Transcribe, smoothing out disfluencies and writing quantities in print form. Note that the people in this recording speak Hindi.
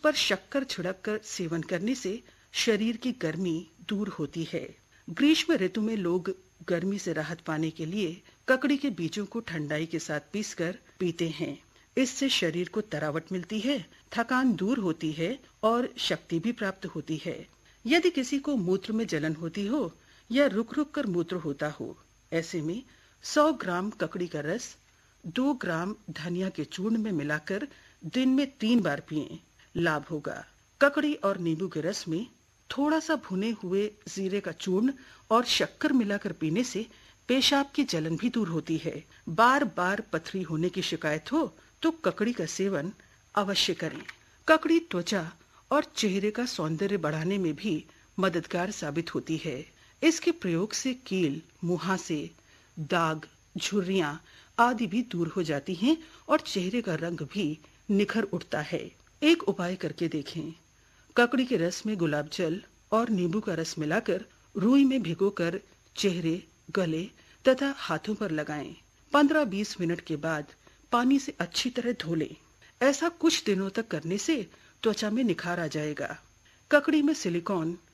पर शक्कर छिड़क कर सेवन करने से शरीर की गर्मी दूर होती है। ग्रीष्म ऋतु में लोग गर्मी से राहत पाने के लिए ककड़ी के बीजों को ठंडाई के साथ पीसकर पीते हैं। इससे शरीर को तरावट मिलती है, थकान दूर होती है और शक्ति भी प्राप्त होती है। यदि किसी को मूत्र में जलन होती हो या रुक रुक कर मूत्र होता हो, ऐसे में 100 ग्राम ककड़ी का रस 2 ग्राम धनिया के चूर्ण में मिलाकर दिन में 3 बार पिएं, लाभ होगा। ककड़ी और नींबू के रस में थोड़ा सा भुने हुए जीरे का चूर्ण और शक्कर मिलाकर पीने से पेशाब की जलन भी दूर होती है। बार बार पथरी होने की शिकायत हो तो ककड़ी का सेवन अवश्य करें। ककड़ी त्वचा और चेहरे का सौंदर्य बढ़ाने में भी मददगार साबित होती है। इसके प्रयोग से कील, मुहासे, दाग, झुर्रियां आदि भी दूर हो जाती हैं और चेहरे का रंग भी निखर उठता है। एक उपाय करके देखें। ककड़ी के रस में गुलाब जल और नींबू का रस मिलाकर रुई में भिगोकर चेहरे, गले तथा हाथों पर लगाएं। 15-20 मिनट के बाद पानी से अच्छी तरह धो लें। ऐसा कुछ दिनों तक करने से त्वचा में निखार आ जाएगा। ककड़ी में सिलिकॉन